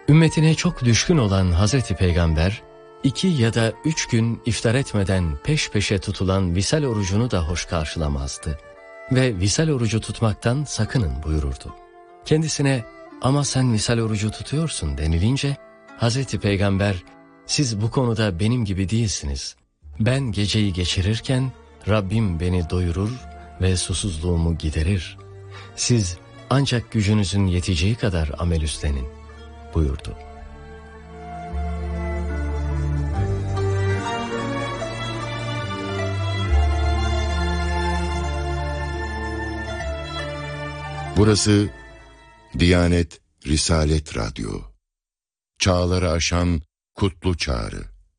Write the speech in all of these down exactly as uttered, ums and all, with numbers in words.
Ümmetine çok düşkün olan Hazreti Peygamber, iki ya da üç gün iftar etmeden peş peşe tutulan visal orucunu da hoş karşılamazdı ve visal orucu tutmaktan sakının buyururdu. Kendisine ama sen visal orucu tutuyorsun denilince, Hazreti Peygamber, siz bu konuda benim gibi değilsiniz. Ben geceyi geçirirken Rabbim beni doyurur ve susuzluğumu giderir. Siz ancak gücünüzün yeteceği kadar amel üstlenin buyurdu. Burası Diyanet Risalet Radyo. Çağları aşan kutlu çağrı.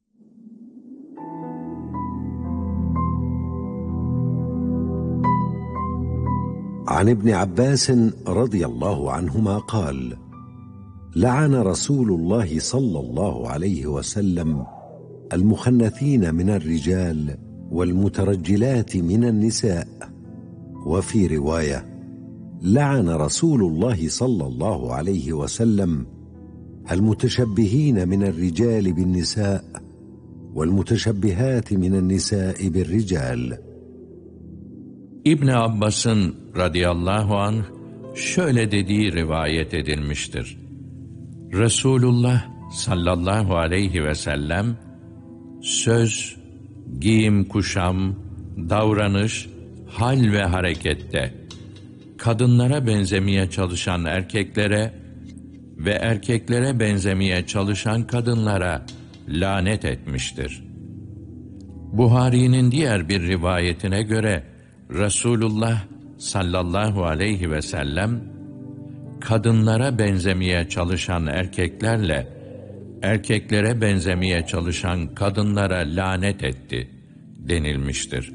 عن ابن عباس رضي الله عنهما قال: لعن رسول الله صلى الله عليه وسلم المخنثين من الرجال والمترجلات من النساء. وفي رواية: لعن رسول الله صلى الله عليه وسلم المتشبهين من الرجال بالنساء والمتشبهات من النساء بالرجال. İbn Abbas'ın radıyallahu anh şöyle dediği rivayet edilmiştir. Resulullah sallallahu aleyhi ve sellem söz, giyim kuşam, davranış, hal ve harekette kadınlara benzemeye çalışan erkeklere ve erkeklere benzemeye çalışan kadınlara lanet etmiştir. Buhari'nin diğer bir rivayetine göre Resulullah sallallahu aleyhi ve sellem kadınlara benzemeye çalışan erkeklerle erkeklere benzemeye çalışan kadınlara lanet etti denilmiştir.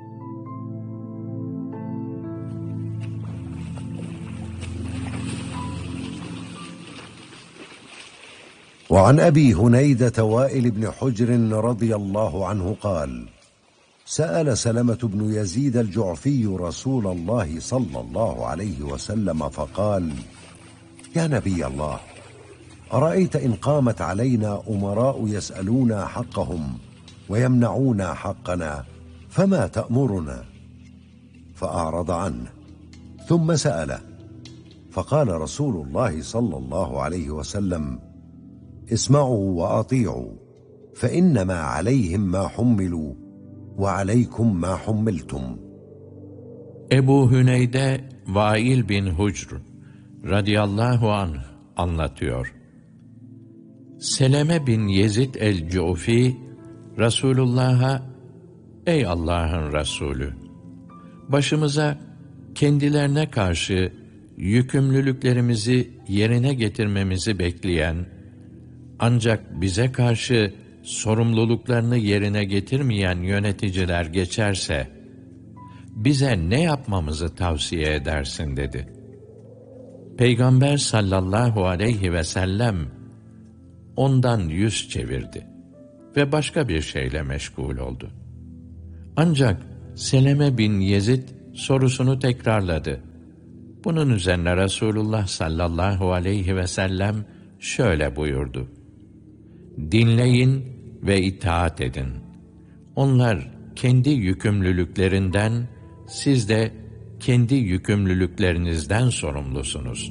وعن أبي هنيدة وائل بن حجر رضي الله عنه قال: سأل سلمة بن يزيد الجعفي رسول الله صلى الله عليه وسلم فقال: يا نبي الله، أرأيت إن قامت علينا أمراء يسألونا حقهم ويمنعونا حقنا فما تأمرنا؟ فأعرض عنه ثم سأله فقال رسول الله صلى الله عليه وسلم: اسمعوا وأطيعوا فإنما عليهم ما حملوا وعليكم ما حملتم. Ebu Hüneyde Vail bin Hucr radıyallahu anh anlatıyor. Seleme bin Yezid el-Cufi Resulullah'a: Ey Allah'ın Resulü, başımıza kendilerine karşı yükümlülüklerimizi yerine getirmemizi bekleyen ancak bize karşı sorumluluklarını yerine getirmeyen yöneticiler geçerse bize ne yapmamızı tavsiye edersin dedi. Peygamber sallallahu aleyhi ve sellem ondan yüz çevirdi ve başka bir şeyle meşgul oldu. Ancak Seleme bin Yezid sorusunu tekrarladı. Bunun üzerine Resulullah sallallahu aleyhi ve sellem şöyle buyurdu: Dinleyin ve itaat edin. Onlar kendi yükümlülüklerinden, siz de kendi yükümlülüklerinizden sorumlusunuz.